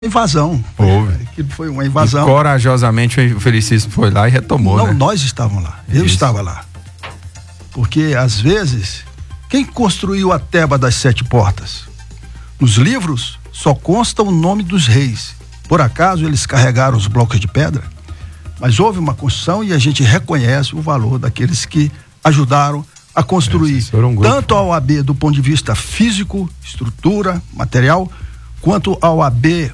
invasão. Houve. Aquilo foi uma invasão. E corajosamente o Felicíssimo foi lá e retomou, Não, né? nós estávamos lá. Eu estava lá. Porque, às vezes, quem construiu a Teba das 7 Portas? Nos livros só consta o nome dos reis. Por acaso eles carregaram os blocos de pedra? Mas houve uma construção e a gente reconhece o valor daqueles que ajudaram a construir tanto a OAB do ponto de vista físico, estrutura, material, quanto a OAB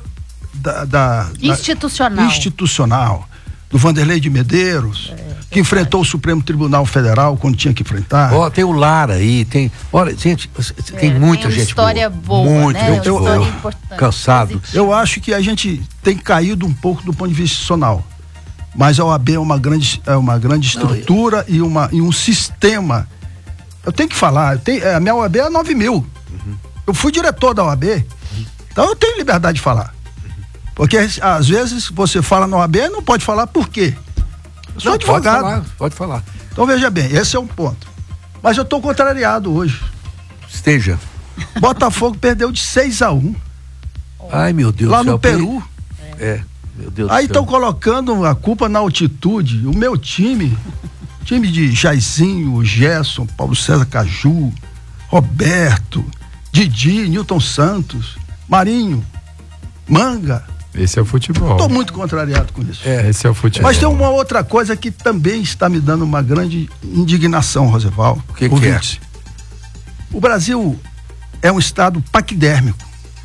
institucional, do Vanderlei de Medeiros, que enfrentou o Supremo Tribunal Federal quando tinha que enfrentar. Tem o Lara aí, olha, gente, tem muita gente história boa, né? Gente boa, história importante, cansado. positiva. Eu acho que a gente tem caído um pouco do ponto de vista institucional, mas a OAB é uma grande estrutura e um sistema. Eu tenho que falar, a minha OAB é 9.000. Eu fui diretor da OAB, então eu tenho liberdade de falar. Porque às vezes você fala na OAB e não pode falar por quê. Eu sou advogado. Pode falar. Então veja bem, esse é um ponto. Mas eu estou contrariado hoje. Esteja. Botafogo perdeu de 6-1. Ai, meu Deus do céu. Lá no Peru. Meu Deus do Aí céu. estão colocando a culpa na altitude. O meu time de Jairzinho, Gerson, Paulo César Caju, Roberto, Didi, Newton Santos, Marinho, Manga. Esse é o futebol. Estou muito contrariado com isso. Esse é o futebol. Mas tem uma outra coisa que também está me dando uma grande indignação, Roseval. O que é? O Brasil é um estado paquidérmico.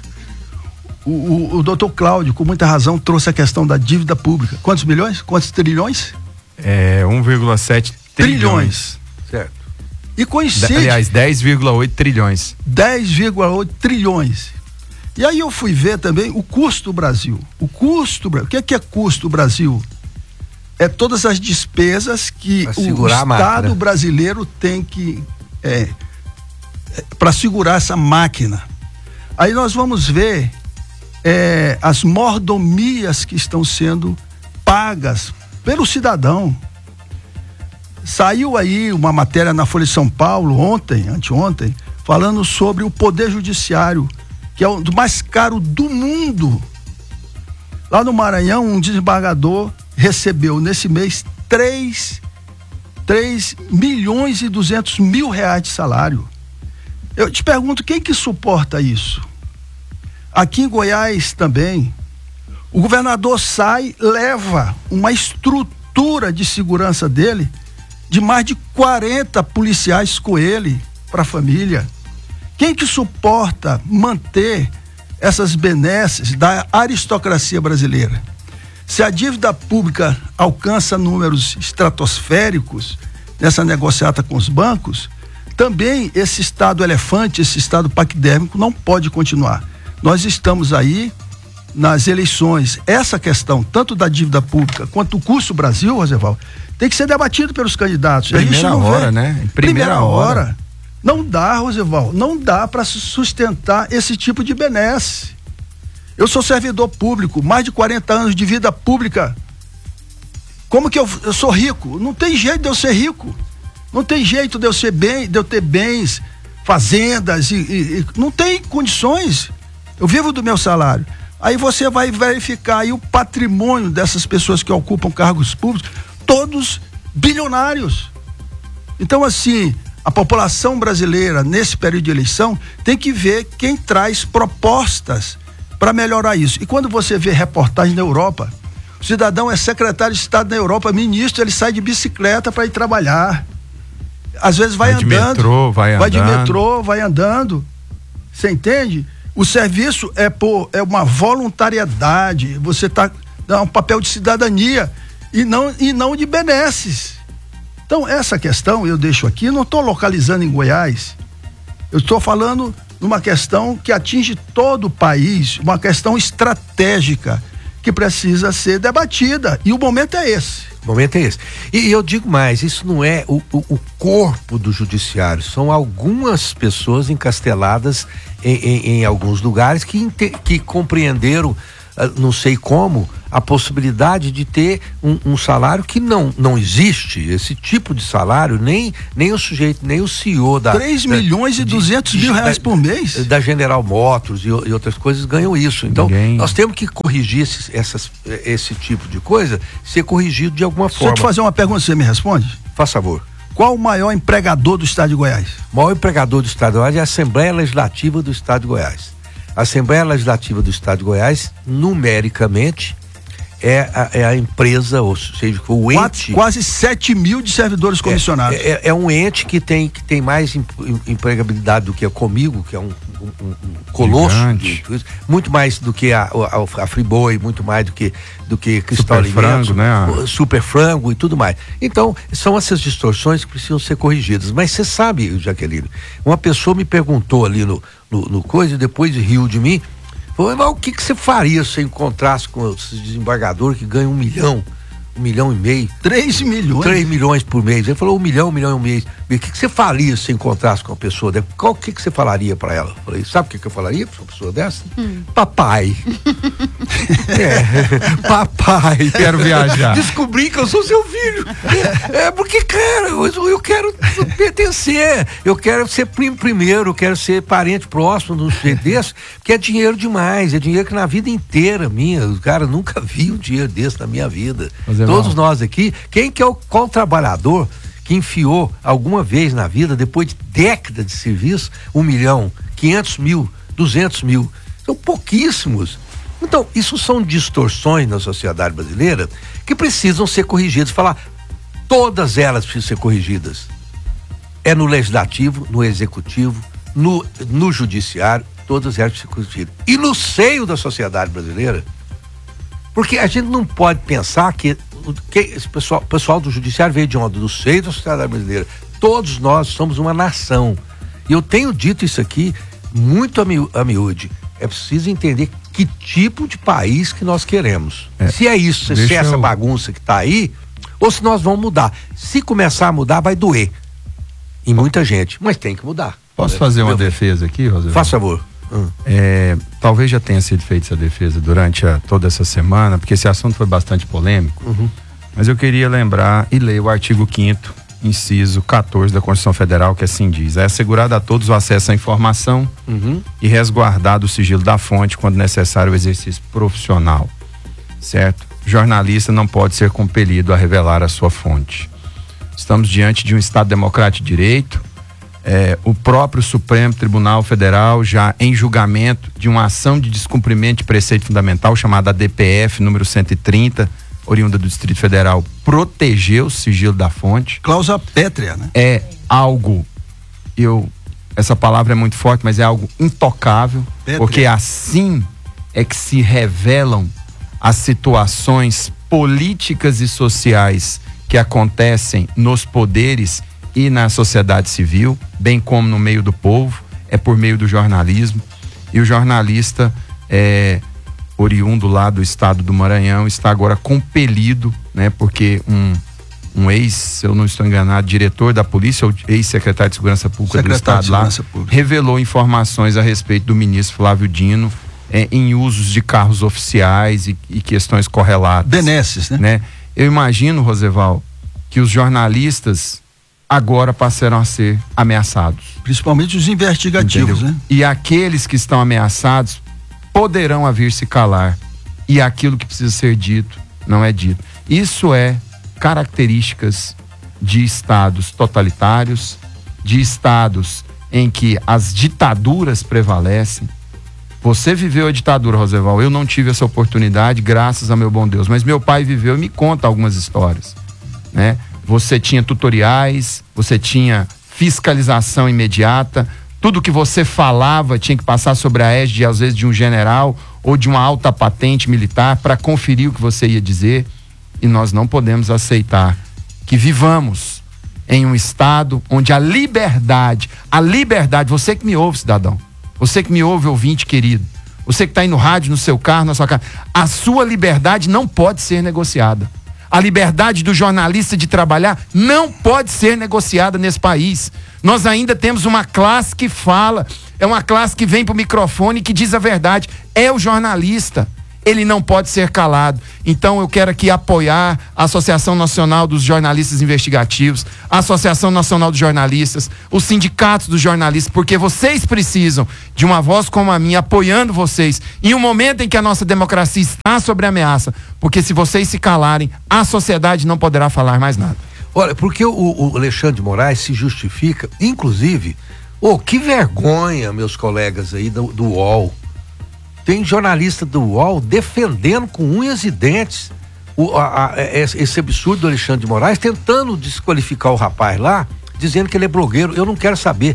O doutor Cláudio, com muita razão, trouxe a questão da dívida pública. Quantos milhões? Quantos trilhões? 1,7 trilhões. Certo. E coincide. Aliás, 10,8 trilhões. 10,8 trilhões. E aí eu fui ver também o custo do Brasil. O que é custo do Brasil? É todas as despesas que o Estado brasileiro tem que para segurar essa máquina. Aí nós vamos ver as mordomias que estão sendo pagas pelo cidadão. Saiu aí uma matéria na Folha de São Paulo anteontem, falando sobre o Poder Judiciário, que é o mais caro do mundo. Lá no Maranhão, um desembargador recebeu nesse mês 3.200.000 reais de salário. Eu te pergunto, quem que suporta isso? Aqui em Goiás também, o governador leva uma estrutura de segurança dele, de mais de 40 policiais com ele para a família. Quem que suporta manter essas benesses da aristocracia brasileira? Se a dívida pública alcança números estratosféricos nessa negociata com os bancos, também esse estado elefante, esse estado paquidérmico não pode continuar. Nós estamos aí nas eleições. Essa questão, tanto da dívida pública quanto do custo Brasil, Roseval, tem que ser debatido pelos candidatos. Primeira hora, né? Primeira hora. Não dá, Roseval, não dá para sustentar esse tipo de benesse. Eu sou servidor público, mais de 40 anos de vida pública. Como que eu sou rico? Não tem jeito de eu ser rico. Não tem jeito de eu ter bens, fazendas não tem condições. Eu vivo do meu salário. Aí você vai verificar aí o patrimônio dessas pessoas que ocupam cargos públicos, todos bilionários. Então, assim, a população brasileira, nesse período de eleição, tem que ver quem traz propostas para melhorar isso. E quando você vê reportagem na Europa, o cidadão é secretário de Estado na Europa, ministro, ele sai de bicicleta para ir trabalhar. Às vezes vai andando. Vai de metrô, vai andando. Você entende? O serviço é uma voluntariedade. Você dá um papel de cidadania e não de benesses. Então, essa questão eu deixo aqui, não estou localizando em Goiás. Eu estou falando numa questão que atinge todo o país, uma questão estratégica que precisa ser debatida. E o momento é esse. E eu digo mais, isso não é o corpo do judiciário, são algumas pessoas encasteladas em alguns lugares que compreenderam, não sei como, a possibilidade de ter um salário que não existe, esse tipo de salário, nem o sujeito, nem o CEO da... 3 milhões e 200 mil reais por mês? Da General Motors e outras coisas ganham isso. Então, nós temos que corrigir esse tipo de coisa, ser corrigido de alguma forma. Se eu te fazer uma pergunta, você me responde? Faz favor. Qual o maior empregador do estado de Goiás? O maior empregador do estado de Goiás é a Assembleia Legislativa do estado de Goiás. A Assembleia Legislativa do estado de Goiás, numericamente, é a empresa, ou seja, o ente... Quase 7 mil de servidores comissionados. É um ente que tem mais empregabilidade do que Comigo, que é um colosso, muito mais do que a Friboi, muito mais do que Cristal Alimentos, Super Frango e tudo mais. Então, são essas distorções que precisam ser corrigidas. Mas você sabe, Jaqueline, uma pessoa me perguntou ali no coisa, e depois riu de mim, falou, mas o que você faria se você encontrasse com esses desembargadores que ganham 1 milhão, 1,5 milhão? 3 milhões? 3 milhões por mês. Ele falou 1 milhão, 1,5 milhão. E o que você faria se você encontrasse com uma pessoa dessa? O que você falaria pra ela? Eu falei, sabe o que eu falaria pra uma pessoa dessa? Papai. Papai. Quero viajar. Descobri que eu sou seu filho. Porque, cara, eu quero pertencer. Eu quero ser primo primeiro, eu quero ser parente próximo de um sujeito desse, porque é dinheiro demais. É dinheiro que na vida inteira minha, o cara nunca viu um dinheiro desse na minha vida. Todos nós aqui, qual trabalhador que enfiou alguma vez na vida, depois de décadas de serviço, 1 milhão, 500 mil, 200 mil? São pouquíssimos. Então, isso são distorções na sociedade brasileira que precisam ser corrigidas. Falar, todas elas precisam ser corrigidas. É no legislativo, no executivo, no judiciário, todas elas precisam ser corrigidas. E no seio da sociedade brasileira, porque a gente não pode pensar que esse pessoal do judiciário veio de onde? Do seio da sociedade brasileira. Todos nós somos uma nação. E eu tenho dito isso aqui muito a miúde. É preciso entender que tipo de país que nós queremos. Se é isso, se é essa bagunça que está aí, ou se nós vamos mudar. Se começar a mudar, vai doer em muita gente, mas tem que mudar. Posso fazer uma defesa aqui, Rosalvão? Faz favor. Talvez já tenha sido feita essa defesa durante toda essa semana, porque esse assunto foi bastante polêmico, mas eu queria lembrar e ler o artigo 5º, inciso 14 da Constituição Federal, que assim diz: é assegurado a todos o acesso à informação e resguardado o sigilo da fonte quando necessário o exercício profissional, certo? O jornalista não pode ser compelido a revelar a sua fonte. Estamos diante de um Estado democrático de direito. O próprio Supremo Tribunal Federal, já em julgamento de uma ação de descumprimento de preceito fundamental chamada ADPF número 130, oriunda do Distrito Federal, protegeu o sigilo da fonte. Cláusula pétrea, né? É algo, essa palavra é muito forte, mas é algo intocável, pétrea. Porque assim é que se revelam as situações políticas e sociais que acontecem nos poderes e na sociedade civil, bem como no meio do povo, é por meio do jornalismo. E o jornalista, oriundo lá do estado do Maranhão, está agora compelido, né, porque um ex, se eu não estou enganado, diretor da polícia, ou ex-secretário de Segurança Pública do estado lá, revelou informações a respeito do ministro Flávio Dino em usos de carros oficiais e questões correlatas. Benesses, né? Eu imagino, Roseval, que os jornalistas agora passaram a ser ameaçados. Principalmente os investigativos, entendeu? Né? E aqueles que estão ameaçados poderão vir se calar. E aquilo que precisa ser dito não é dito. Isso é características de estados totalitários, de estados em que as ditaduras prevalecem. Você viveu a ditadura, Roseval. Eu não tive essa oportunidade, graças a meu bom Deus. Mas meu pai viveu e me conta algumas histórias, né? Você tinha tutoriais, você tinha fiscalização imediata, tudo que você falava tinha que passar sobre a égide, às vezes, de um general ou de uma alta patente militar para conferir o que você ia dizer. E nós não podemos aceitar que vivamos em um estado onde a liberdade, você que me ouve, cidadão, você que me ouve, ouvinte querido, você que está aí no rádio, no seu carro, na sua casa, a sua liberdade não pode ser negociada. A liberdade do jornalista de trabalhar não pode ser negociada nesse país. Nós ainda temos uma classe que fala, é uma classe que vem pro microfone e que diz a verdade. É o jornalista. ele não pode ser calado. Então eu quero aqui apoiar a Associação Nacional dos Jornalistas Investigativos, a Associação Nacional dos Jornalistas, os sindicatos dos jornalistas, porque vocês precisam de uma voz como a minha apoiando vocês em um momento em que a nossa democracia está sob ameaça, porque se vocês se calarem, a sociedade não poderá falar mais nada. Olha, porque o Alexandre de Moraes se justifica, inclusive, que vergonha, meus colegas aí do UOL. Tem jornalista do UOL defendendo com unhas e dentes esse absurdo do Alexandre de Moraes, tentando desqualificar o rapaz lá, dizendo que ele é blogueiro. Eu não quero saber.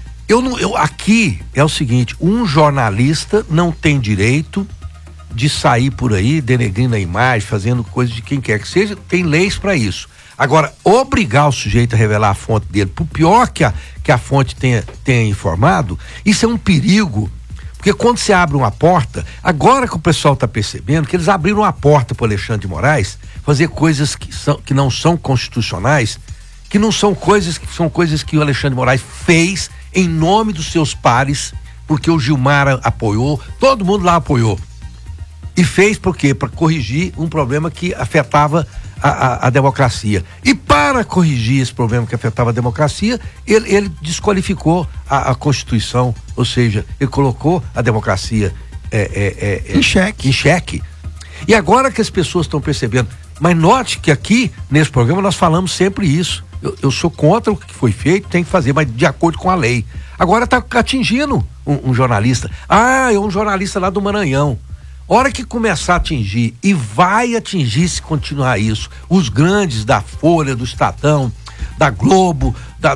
Aqui é o seguinte: um jornalista não tem direito de sair por aí denegrindo a imagem, fazendo coisa de quem quer que seja, tem leis para isso. Agora, obrigar o sujeito a revelar a fonte dele, por pior que a fonte tenha informado, isso é um perigo. Porque quando você abre uma porta, agora que o pessoal está percebendo que eles abriram uma porta para o Alexandre de Moraes fazer coisas que não são constitucionais, que não são coisas que o Alexandre de Moraes fez em nome dos seus pares, porque o Gilmar apoiou, todo mundo lá apoiou. E fez por quê? Para corrigir um problema que afetava a democracia. E para corrigir esse problema que afetava a democracia, ele desqualificou a Constituição, ou seja, ele colocou a democracia em xeque. E agora que as pessoas estão percebendo, mas note que aqui, nesse programa, nós falamos sempre isso. Eu sou contra o que foi feito, tem que fazer, mas de acordo com a lei. Agora está atingindo um jornalista. É um jornalista lá do Maranhão. Hora que começar a atingir, e vai atingir se continuar isso, os grandes da Folha, do Estadão, da Globo,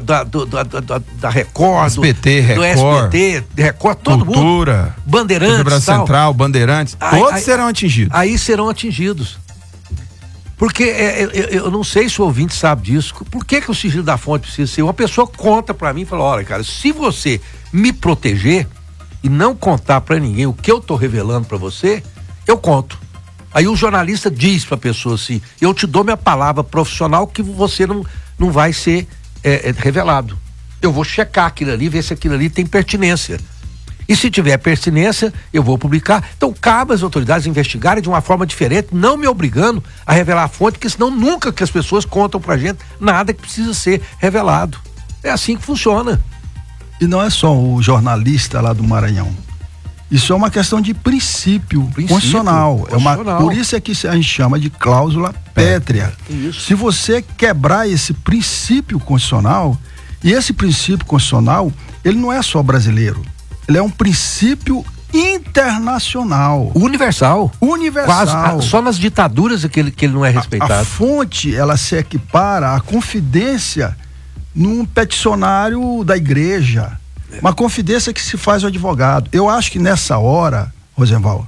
da Record, SBT, do SBT, Record, todo Cultura, mundo. Bandeirantes, Brasil Central, Bandeirantes, todos serão atingidos. Aí serão atingidos. Porque eu não sei se o ouvinte sabe disso. Por que o sigilo da fonte precisa ser? Uma pessoa conta pra mim e fala: olha, cara, se você me proteger e não contar pra ninguém o que eu tô revelando pra você, eu conto. Aí o jornalista diz pra pessoa assim: eu te dou minha palavra profissional que você não vai ser revelado. Eu vou checar aquilo ali, ver se aquilo ali tem pertinência. E se tiver pertinência, eu vou publicar. Então cabe às autoridades investigarem de uma forma diferente, não me obrigando a revelar a fonte, porque senão nunca que as pessoas contam pra gente nada que precisa ser revelado. É assim que funciona. E não é só o jornalista lá do Maranhão. Isso é uma questão de princípio constitucional. Por isso é que a gente chama de cláusula pétrea. Isso. Se você quebrar esse princípio constitucional, e esse princípio constitucional, ele não é só brasileiro. Ele é um princípio internacional. Universal. Quase, só nas ditaduras é que ele não é respeitado. A fonte, ela se equipara à confidência num peticionário da igreja. Uma confidência que se faz ao advogado. Eu acho que nessa hora, Rosenval,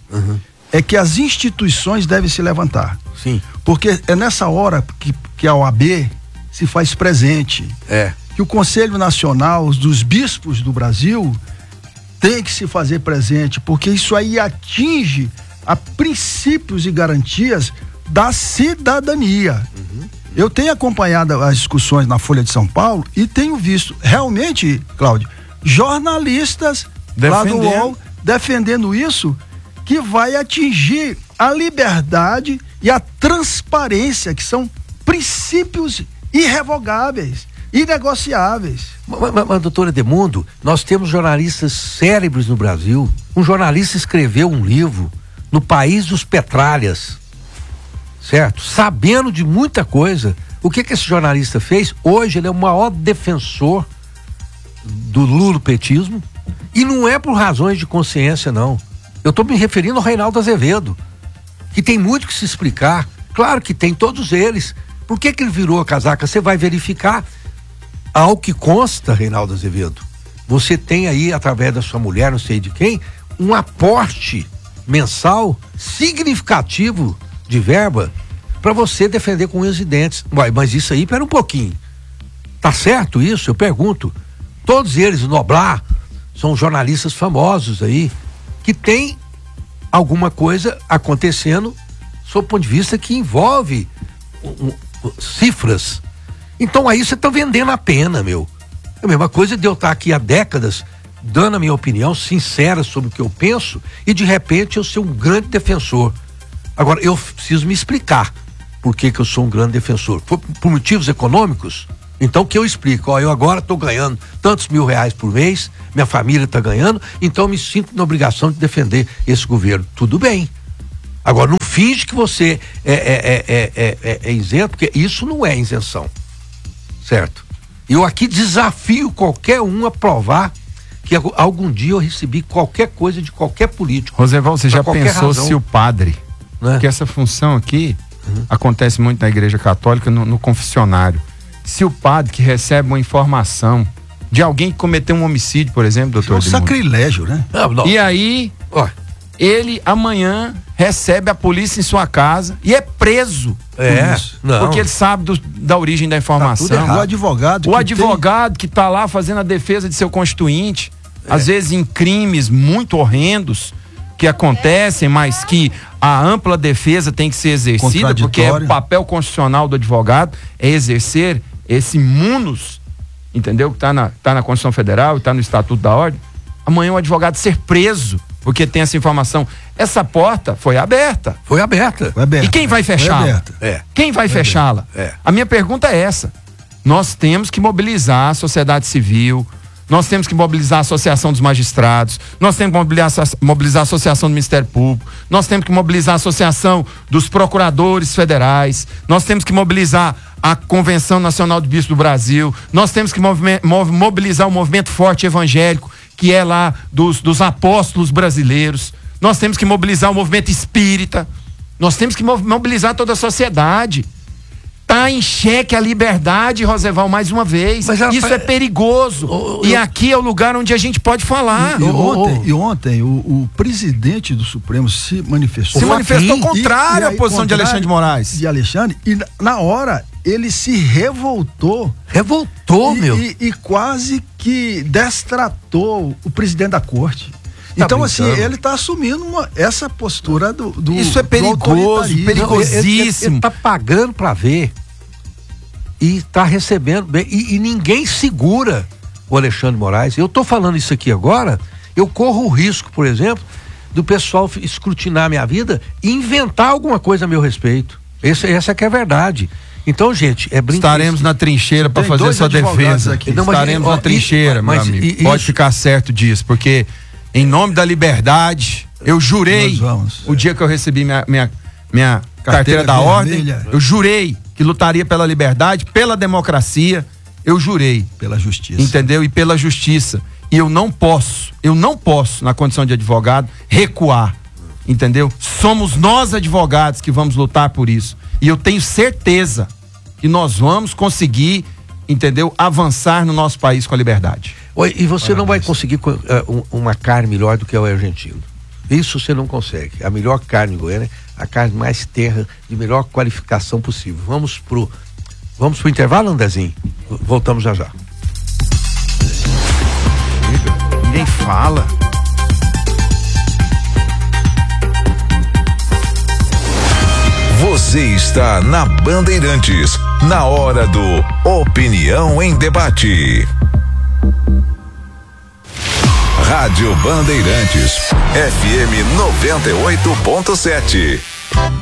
é que as instituições devem se levantar. Sim. Porque é nessa hora que a OAB se faz presente. Que o Conselho Nacional dos Bispos do Brasil tem que se fazer presente, porque isso aí atinge a princípios e garantias da cidadania. Eu tenho acompanhado as discussões na Folha de São Paulo e tenho visto realmente, Cláudio, jornalistas lá do UOL defendendo isso, que vai atingir a liberdade e a transparência, que são princípios irrevogáveis, inegociáveis. Mas doutor Edemundo, nós temos jornalistas cérebros no Brasil. Um jornalista escreveu um livro no país dos petralhas, certo? Sabendo de muita coisa. O que esse jornalista fez? Hoje ele é o maior defensor do lulopetismo, e não é por razões de consciência, não. Eu estou me referindo ao Reinaldo Azevedo, que tem muito que se explicar. Claro que tem, todos eles. Por que ele virou a casaca? Você vai verificar. Ao que consta, Reinaldo Azevedo, você tem aí, através da sua mulher, não sei de quem, um aporte mensal significativo de verba para você defender com unhas e dentes. Mas isso aí, pera um pouquinho. Tá certo isso? Eu pergunto. Todos eles, o Noblar, são jornalistas famosos aí, que tem alguma coisa acontecendo sob o ponto de vista que envolve cifras. Então aí você está vendendo a pena, meu. É a mesma coisa de eu estar aqui há décadas dando a minha opinião sincera sobre o que eu penso e de repente eu ser um grande defensor. Agora, eu preciso me explicar por que eu sou um grande defensor. Por motivos econômicos? Então que eu explico, eu agora estou ganhando tantos R$1.000 por mês, minha família está ganhando, então eu me sinto na obrigação de defender esse governo. Tudo bem. Agora, não finge que você é isento, porque isso não é isenção. Certo? Eu aqui desafio qualquer um a provar que algum dia eu recebi qualquer coisa de qualquer político. Rosenval, você já pensou se o padre, né? Porque essa função aqui acontece muito na Igreja Católica, no confessionário. Se o padre que recebe uma informação de alguém que cometeu um homicídio, por exemplo, doutor. É um sacrilégio, né? Não. E aí, ele amanhã recebe a polícia em sua casa e é preso. Porque ele sabe da origem da informação. Tá o advogado que está lá fazendo a defesa de seu constituinte, às vezes em crimes muito horrendos que acontecem, mas que a ampla defesa tem que ser exercida, porque é o papel constitucional do advogado é exercer esse munus, entendeu? Que está na Constituição Federal, está no Estatuto da Ordem. Amanhã o advogado ser preso porque tem essa informação. Essa porta foi aberta. Foi aberta. E quem vai fechá-la? Quem vai fechá-la? A minha pergunta é essa. Nós temos que mobilizar a sociedade civil, nós temos que mobilizar a Associação dos Magistrados, nós temos que mobilizar a Associação do Ministério Público, nós temos que mobilizar a Associação dos Procuradores Federais, nós temos que mobilizar a Convenção Nacional do Bispo do Brasil, nós temos que mobilizar o movimento forte evangélico, que é lá dos apóstolos brasileiros, nós temos que mobilizar o movimento espírita, nós temos que mobilizar toda a sociedade. Está em xeque a liberdade, Rosenval, mais uma vez. Isso é perigoso. E aqui é o lugar onde a gente pode falar. E ontem o presidente do Supremo se manifestou. Se manifestou contrário à posição de Alexandre de Moraes. E na hora ele se revoltou. E quase que destratou o presidente da corte. Então, assim, ele está assumindo essa postura do isso é perigoso, perigosíssimo. Ele está pagando para ver e está recebendo bem. E ninguém segura o Alexandre de Moraes. Eu estou falando isso aqui agora, eu corro o risco, por exemplo, do pessoal escrutinar minha vida e inventar alguma coisa a meu respeito. Essa que é a verdade. Então, gente, estaremos na trincheira para fazer sua defesa. Estaremos na trincheira, meu amigo. Pode ficar certo disso, porque em nome da liberdade, eu jurei, o dia que eu recebi minha carteira da ordem, eu jurei que lutaria pela liberdade, pela democracia, eu jurei. Pela justiça. Entendeu? E pela justiça. E eu não posso, na condição de advogado, recuar. Entendeu? Somos nós, advogados, que vamos lutar por isso. E eu tenho certeza que nós vamos conseguir, entendeu? Avançar no nosso país com a liberdade. E você não vai conseguir uma carne melhor do que o argentino. Isso você não consegue. A melhor carne em Goiânia, a carne mais terra, de melhor qualificação possível. Vamos pro intervalo, Andrezinho? Voltamos já. Ninguém fala. Você está na Bandeirantes, na hora do Opinião em Debate. Rádio Bandeirantes, FM 98.7.